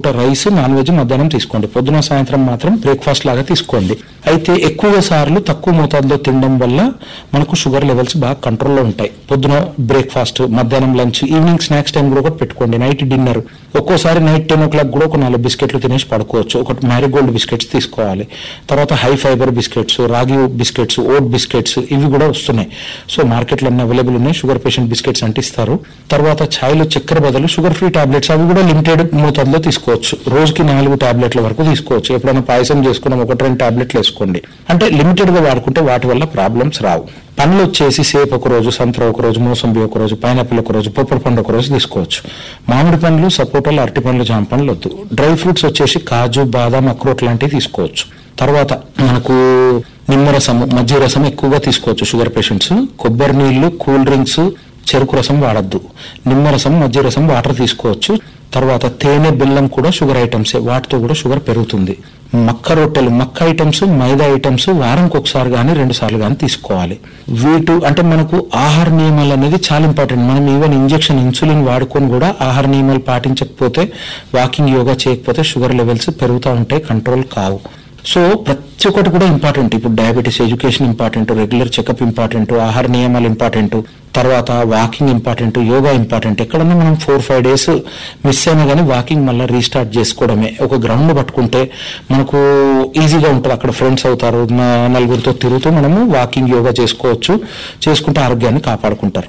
Rice non veg మధ్యాహ్నం తీసుకోండి, పొద్దున సాయంత్రం మాత్రం బ్రేక్ఫాస్ట్ లాగా తీసుకోండి. అయితే ఎక్కువగా సార్లు తక్కువ మోతాదులో తినడం వల్ల మనకు షుగర్ లెవెల్స్ బాగా కంట్రోల్లో ఉంటాయి. పొద్దున బ్రేక్ఫాస్ట్, మధ్యాహ్నం లంచ్, ఈవినింగ్ స్నాక్స్ టైం కూడా ఒకటి పెట్టుకోండి. నైట్ డిన్నర్ ఒక్కోసారి నైట్ 10 o'clock కూడా ఒక 4 బిస్కెట్లు తినేసి పడుకోవచ్చు. ఒకటి మ్యారీగోల్డ్ బిస్కెట్స్ తీసుకోవాలి. తర్వాత హై ఫైబర్ బిస్కెట్స్, రాగి బిస్కెట్స్, ఓట్ బిస్కెట్స్ ఇవి కూడా వస్తున్నాయి. సో మార్కెట్లో అన్ని అవైలబుల్ ఉన్నాయి. షుగర్ పేషెంట్ బిస్కెట్స్ అంటే ఇస్తారు. తర్వాత ఛాయ్లో చక్కెర బదులు షుగర్ ఫ్రీ టాబ్లెట్స్ అవి కూడా లిమిటెడ్ మోతాదులో తీసుకోవచ్చు. రోజుకి 4 టాబ్లెట్ల వరకు తీసుకోవచ్చు. ఎప్పుడైనా పాయసం చేసుకున్నాం 1-2 టాబ్లెట్లు వేసుకోండి. అంటే లిమిటెడ్ గా వాడుకుంటే వాటి వల్ల ప్రాబ్లమ్స్ రావు. పండ్లు వచ్చేసి సేప్ ఒక రోజు, సంత్ర ఒక రోజు, మోసంబి ఒక రోజు, పైనాపిల్ ఒక రోజు, పొప్పడి పండు ఒక రోజు తీసుకోవచ్చు. మామిడి పండ్లు, సపోటాలు, అరటి పండ్లు, జామ పండ్లు వద్దు. డ్రై ఫ్రూట్స్ వచ్చేసి కాజు, బాదాం, అక్రోట్ లాంటివి తీసుకోవచ్చు. తర్వాత మనకు నిమ్మరసము, మజ్జిగ రసం ఎక్కువగా తీసుకోవచ్చు షుగర్ పేషెంట్స్. కొబ్బరి నీళ్లు, కూల్ డ్రింక్స్, చెరుకు రసం వాడద్దు. నిమ్మరసం, మజ్జిగ రసం, వాటర్ తీసుకోవచ్చు. తర్వాత తేనె, బెల్లం కూడా షుగర్ ఐటమ్సే, వాటితో కూడా షుగర్ పెరుగుతుంది. మక్క రొట్టెలు, మక్క ఐటమ్స్, మైదా ఐటమ్స్ వారానికి ఒకసారి కానీ 2 సార్లు కానీ తీసుకోవాలి. అంటే మనకు ఆహార నియమాలు అనేది చాలా ఇంపార్టెంట్. మనం ఈవెన్ ఇంజెక్షన్ ఇన్సులిన్ వాడుకొని కూడా ఆహార నియమాలు పాటించకపోతే, వాకింగ్, యోగా చేయకపోతే షుగర్ లెవెల్స్ పెరుగుతూ ఉంటాయి, కంట్రోల్ కావు. సో ప్రతి ఒక్కటి కూడా ఇంపార్టెంట్. ఇప్పుడు diabetes education important, regular checkup important, ఆహార నియమాలు ఇంపార్టెంట్, తర్వాత వాకింగ్ ఇంపార్టెంట్, యోగా ఇంపార్టెంట్. ఎక్కడన్నా మనం 4-5 days మిస్ అయినా కానీ వాకింగ్ మళ్ళీ రీస్టార్ట్ చేసుకోవడమే. ఒక గ్రౌండ్ పట్టుకుంటే మనకు ఈజీగా ఉంటుంది. అక్కడ ఫ్రెండ్స్ అవుతారు, నలుగురితో తిరుగుతూ మనము వాకింగ్, యోగా చేసుకుంటే ఆరోగ్యాన్ని కాపాడుకుంటారు.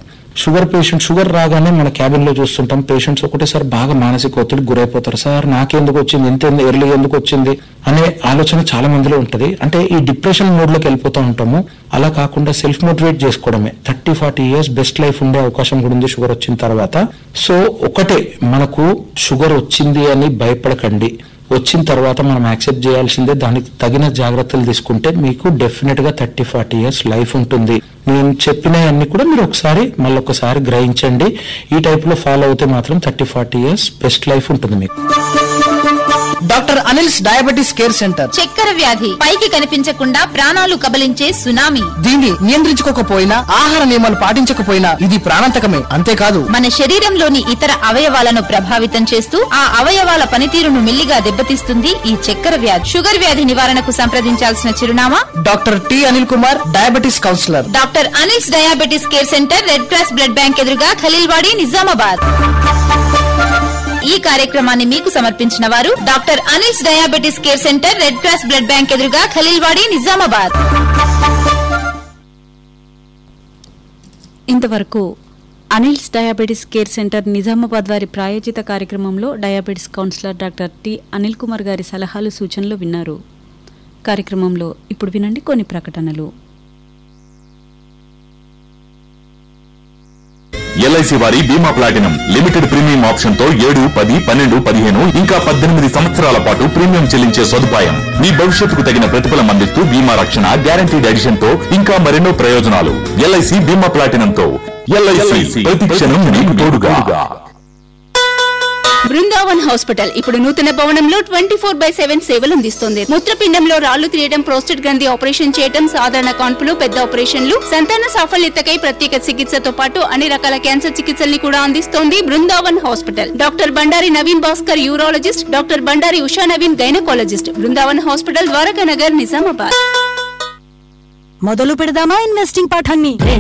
షుగర్ రాగానే మన క్యాబిన్ లో చూస్తుంటాం, పేషెంట్స్ ఒకటేసారి బాగా మానసిక ఒత్తిడి గురైపోతారు. సార్ నాకెందుకు వచ్చింది, ఎంత ఎర్లీ ఎందుకు వచ్చింది అనే ఆలోచన చాలా మందిలో ఉంటది. అంటే ఈ డిప్రెషన్ మోడ్ లోకి వెళ్ళిపోతూ ఉంటాము. అలా కాకుండా సెల్ఫ్ మోటివేట్ చేసుకోవడమే. 30-40 years బెస్ట్ లైఫ్ ఉండే అవకాశం కూడా ఉంది షుగర్ వచ్చిన తర్వాత. సో ఒకటే, మనకు షుగర్ వచ్చింది అని భయపడకండి. వచ్చిన తర్వాత మనం యాక్సెప్ట్ చేయాల్సిందే. దానికి తగిన జాగ్రత్తలు తీసుకుంటే మీకు డెఫినెట్ గా 30-40 years లైఫ్ ఉంటుంది. నేను చెప్పినవన్నీ కూడా మీరు మళ్ళొకసారి గ్రహించండి. ఈ టైప్ లో ఫాలో అవుతే మాత్రం 30-40 years బెస్ట్ లైఫ్ ఉంటుంది మీకు. Doctor Anil's diabetes care centre. చక్కెర వ్యాధి పైకి కనిపించకుండా ప్రాణాలు కబలించే సునామీ. దీన్ని నియంత్రించుకోకపోయినా, ఆహార నియమాలు పాటించకపోయినా ఇది ప్రాణాంతకమే. అంతేకాదు, మన శరీరంలోని ఇతర అవయవాలను ప్రభావితం చేస్తూ ఆ అవయవాల పనితీరును మెల్లిగా దెబ్బతీస్తుంది ఈ చక్కెర వ్యాధి. షుగర్ వ్యాధి నివారణకు సంప్రదించాల్సిన చిరునామా doctor T Anil Kumar, diabetes councillor, doctor Anil's diabetes care centre, red cross blood bank ఎదురుగా, ఖలీల్వాడి, నిజామాబాద్. ఈ కార్యక్రమాన్ని మీకు సమర్పించిన వారు doctor Anil's diabetes care centre, red cross blood bank ఎదురుగా, ఖలీల్వాడి, నిజామాబాద్. ఇంతవరకు Anil's diabetes care centre Nizamabad వారి ప్రాయోజిత కార్యక్రమంలో diabetes councillor doctor T Anil Kumar గారి సలహాలు, సూచనలు విన్నారు. కార్యక్రమంలో ఇప్పుడు వినండి కొన్ని ప్రకటనలు. ఎల్ఐసి వారి బీమా ప్లాటినం లిమిటెడ్ ప్రీమియం ఆప్షన్ తో 7, 10, 12, 15 ఇంకా 18 సంవత్సరాల పాటు ప్రీమియం చెల్లించే సదుపాయం. మీ భవిష్యత్తుకు తగిన ప్రతిఫలం అందిస్తూ బీమా రక్షణ, గ్యారంటీడ్ ఎడిషన్ తో ఇంకా మరెన్నో ప్రయోజనాలు. ఎల్ఐసి బీమా ప్లాటినం తో. ఎల్ఐసి ప్రతి క్షణం మీకు తోడుగా. బృందావన్ హాస్పిటల్ ఇప్పుడు నూతన భవనంలో 24/7 సేవలు అందిస్తోంది. మూత్రపిండంలో రాళ్లు తీయడం, ప్రోస్టేట్ గ్రంథి ఆపరేషన్ చేయడం, సాధారణ కాన్పులు, పెద్ద ఆపరేషన్లు, సంతాన సాఫల్యతకై ప్రత్యేక చికిత్సతో పాటు అన్ని రకాల క్యాన్సర్ చికిత్సల్ని కూడా అందిస్తోంది Brindavan hospital. Doctor Bandari Naveen Bhaskar urologist, doctor Bandari Usha Naveen gynaecologist. Brindavan hospital, Dwaraka Nagar, Nizamabad. మొదలు పెడదామా ఇన్వెస్టింగ్ పాఠాన్ని?